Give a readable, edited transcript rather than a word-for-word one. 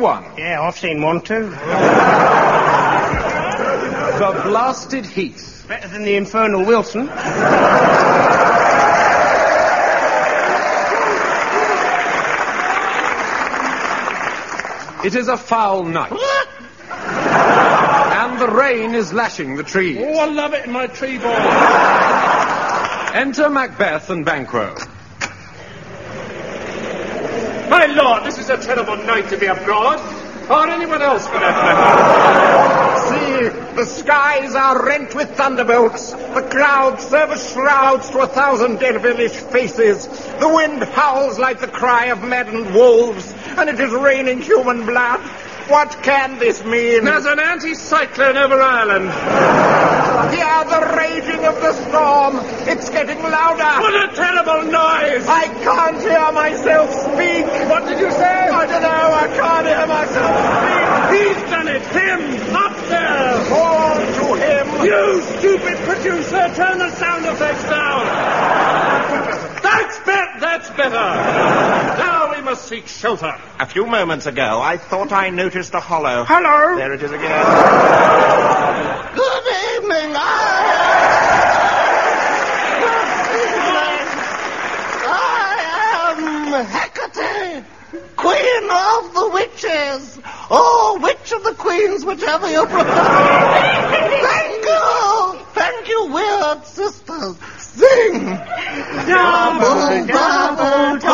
one? Yeah, I've seen one too. The Blasted Heath. Better than the Infernal Wilson. It is a foul night. And the rain is lashing the trees. Oh, I love it in my tree boy. Enter Macbeth and Banquo. My lord, this is a terrible night to be abroad. Or anyone else, for that matter. See, the skies are rent with thunderbolts. The clouds serve as shrouds to 1,000 devilish faces. The wind howls like the cry of maddened wolves, and it is raining human blood. What can this mean? There's an anti-cyclone over Ireland. Hear the raging of the storm. It's getting louder. What a terrible noise! I can't hear myself speak. What did you say? I don't know. I can't hear myself speak. He's done it! Him! Up there! Fall to him. You stupid producer! Turn the sound effects down! That's better! Now we must seek shelter. A few moments ago, I thought I noticed a hollow. Hello. There it is again. Good evening. I am Hecate, Queen of the Witches. Or Witch of the Queens, whichever you prefer. Thank you, weird sisters. Sing! Double, double,